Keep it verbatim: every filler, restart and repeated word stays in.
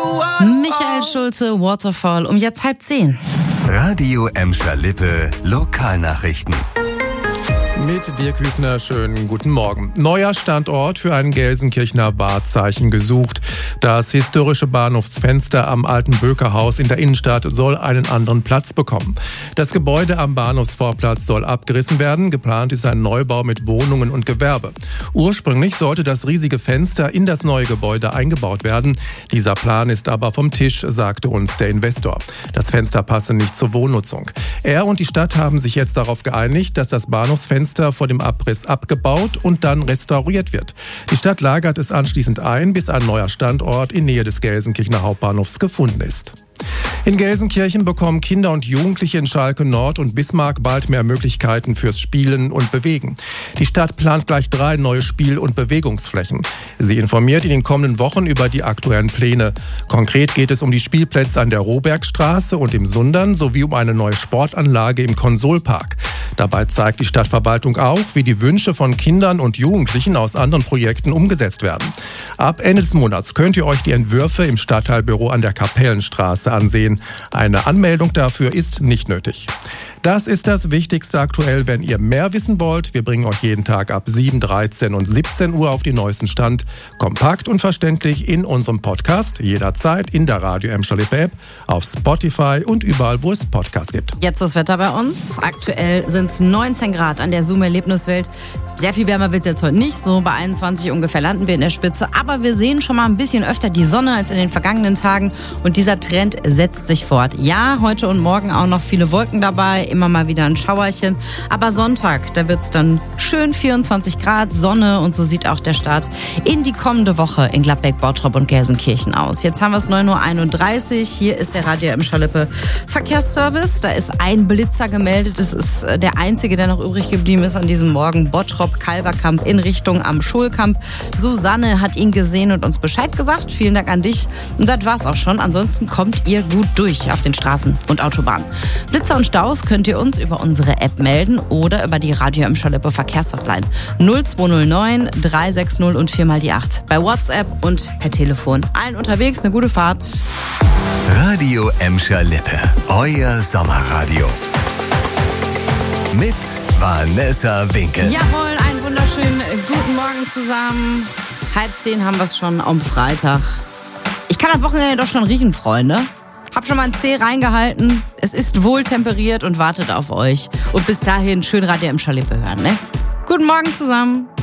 Michael Schulze, Waterfall, um jetzt halb zehn. Radio Emscher Lippe, Lokalnachrichten. Mit Dirk Hübner, schönen guten Morgen. Neuer Standort für ein Gelsenkirchener Wahrzeichen gesucht. Das historische Bahnhofsfenster am alten Bökerhaus in der Innenstadt soll einen anderen Platz bekommen. Das Gebäude am Bahnhofsvorplatz soll abgerissen werden. Geplant ist ein Neubau mit Wohnungen und Gewerbe. Ursprünglich sollte das riesige Fenster in das neue Gebäude eingebaut werden. Dieser Plan ist aber vom Tisch, sagte uns der Investor. Das Fenster passe nicht zur Wohnnutzung. Er und die Stadt haben sich jetzt darauf geeinigt, dass das Bahnhofsfenster vor dem Abriss abgebaut und dann restauriert wird. Die Stadt lagert es anschließend ein, bis ein neuer Standort in Nähe des Gelsenkirchener Hauptbahnhofs gefunden ist. In Gelsenkirchen bekommen Kinder und Jugendliche in Schalke Nord und Bismarck bald mehr Möglichkeiten fürs Spielen und Bewegen. Die Stadt plant gleich drei neue Spiel- und Bewegungsflächen. Sie informiert in den kommenden Wochen über die aktuellen Pläne. Konkret geht es um die Spielplätze an der Rohbergstraße und im Sundern sowie um eine neue Sportanlage im Konsolpark. Dabei zeigt die Stadtverwaltung auch, wie die Wünsche von Kindern und Jugendlichen aus anderen Projekten umgesetzt werden. Ab Ende des Monats könnt ihr euch die Entwürfe im Stadtteilbüro an der Kapellenstraße ansehen. Eine Anmeldung dafür ist nicht nötig. Das ist das Wichtigste aktuell, wenn ihr mehr wissen wollt. Wir bringen euch jeden Tag ab sieben, dreizehn und siebzehn Uhr auf den neuesten Stand. Kompakt und verständlich in unserem Podcast. Jederzeit in der Radio Emscher Lippe App, auf Spotify und überall, wo es Podcasts gibt. Jetzt das Wetter bei uns. Aktuell sind es neunzehn Grad an der Zoom-Erlebniswelt. Sehr viel wärmer wird es jetzt heute nicht. So bei einundzwanzig ungefähr landen wir in der Spitze. Aber wir sehen schon mal ein bisschen öfter die Sonne als in den vergangenen Tagen. Und dieser Trend setzt sich fort. Ja, heute und morgen auch noch viele Wolken dabei. Immer mal wieder ein Schauerchen. Aber Sonntag, da wird es dann schön vierundzwanzig Grad, Sonne. Und so sieht auch der Start in die kommende Woche in Gladbeck, Bottrop und Gelsenkirchen aus. Jetzt haben wir es neun Uhr einunddreißig. Hier ist der Radio Emscher Lippe Verkehrsservice. Da ist ein Blitzer gemeldet. Das ist der einzige, der noch übrig geblieben ist an diesem Morgen. Bottrop, Kalverkamp in Richtung am Schulkamp. Susanne hat ihn gesehen und uns Bescheid gesagt. Vielen Dank an dich. Und das war's auch schon. Ansonsten kommt ihr gut durch auf den Straßen und Autobahnen. Blitzer und Staus könnt ihr uns über unsere App melden oder über die Radio Emscher Lippe Verkehrshotline null zwei null neun drei sechs null und viermal die acht. Bei WhatsApp und per Telefon. Allen unterwegs eine gute Fahrt. Radio Emscher Lippe, euer Sommerradio. Mit Vanessa Winkel. Jawohl, einen wunderschönen guten Morgen zusammen. Halb zehn haben wir es schon am Freitag. Ich kann am Wochenende doch schon riechen, Freunde. Hab schon mal ein Zeh reingehalten. Es ist wohl temperiert und wartet auf euch. Und bis dahin schön Radio Emscher Lippe hören, ne? Guten Morgen zusammen.